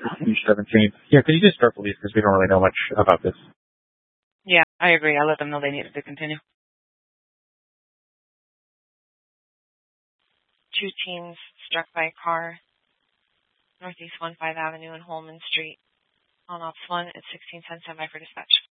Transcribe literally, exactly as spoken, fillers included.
seventeenth. Yeah, could you just start police because we don't really know much about this. Yeah, I agree. I'll let them know they needed to continue. Two teens struck by a car, Northeast one five Avenue and Holman Street. On ops one at sixteen ten, standby for dispatch.